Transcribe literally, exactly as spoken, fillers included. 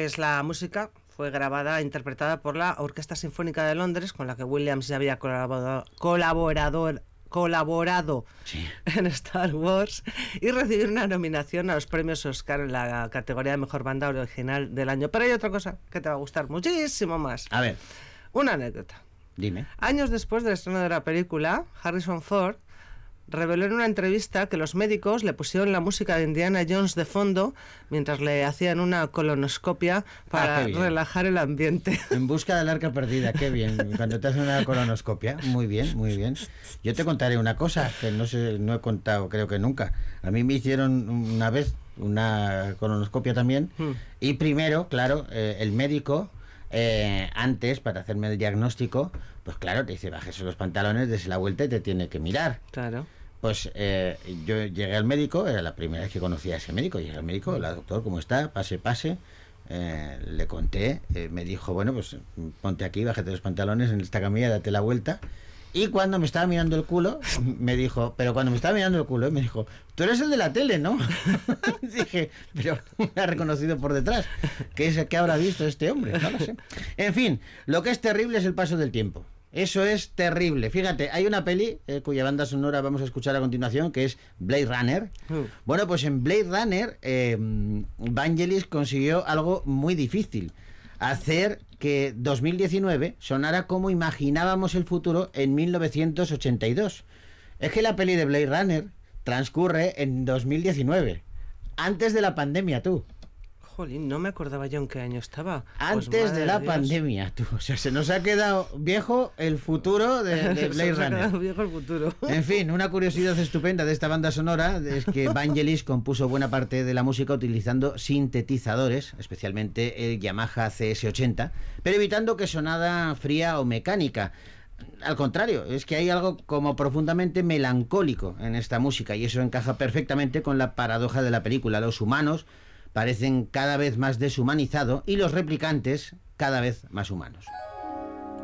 Pues la música fue grabada e interpretada por la Orquesta Sinfónica de Londres, con la que Williams ya había colaborado, colaborador, colaborado sí. en Star Wars, y recibió una nominación a los premios Oscar en la categoría de Mejor Banda Original del año. Pero hay otra cosa que te va a gustar muchísimo más. A ver. Una anécdota. Dime. Años después del estreno de la película, Harrison Ford reveló en una entrevista que los médicos le pusieron la música de Indiana Jones de fondo mientras le hacían una colonoscopia para ah, relajar el ambiente. En busca del arca perdida, qué bien. Cuando te hacen una colonoscopia, muy bien, muy bien. Yo te contaré una cosa que no sé, no he contado, creo que nunca. A mí me hicieron una vez una colonoscopia también, hmm. y primero, claro, eh, el médico, eh, antes, para hacerme el diagnóstico, pues claro, te dice, bájese los pantalones, dese la vuelta y te tiene que mirar. Claro. Pues eh, yo llegué al médico, era la primera vez que conocía a ese médico, llegué al médico, hola doctor, ¿cómo está? Pase, pase. Eh, le conté, eh, me dijo, bueno, pues ponte aquí, bájate los pantalones en esta camilla, date la vuelta. Y cuando me estaba mirando el culo, me dijo, pero cuando me estaba mirando el culo, me dijo, tú eres el de la tele, ¿no? Dije, pero me ha reconocido por detrás. ¿Qué es, qué habrá visto este hombre? No lo sé. En fin, lo que es terrible es el paso del tiempo. Eso es terrible. Fíjate, hay una peli eh, cuya banda sonora vamos a escuchar a continuación, que es Blade Runner. Mm. Bueno, pues en Blade Runner, eh, Vangelis consiguió algo muy difícil. Hacer que dos mil diecinueve sonara como imaginábamos el futuro en mil novecientos ochenta y dos. Es que la peli de Blade Runner transcurre en dos mil diecinueve. Antes de la pandemia, tú. Jolín, no me acordaba yo en qué año estaba. Antes pues, de la Dios. pandemia, tú. O sea, se nos ha quedado viejo el futuro de, de Blade se nos Runner. Ha quedado viejo el futuro. En fin, una curiosidad estupenda de esta banda sonora es que Vangelis compuso buena parte de la música utilizando sintetizadores, especialmente el Yamaha C S ochenta, pero evitando que sonara fría o mecánica. Al contrario, es que hay algo como profundamente melancólico en esta música, y eso encaja perfectamente con la paradoja de la película. Los humanos parecen cada vez más deshumanizados y los replicantes cada vez más humanos.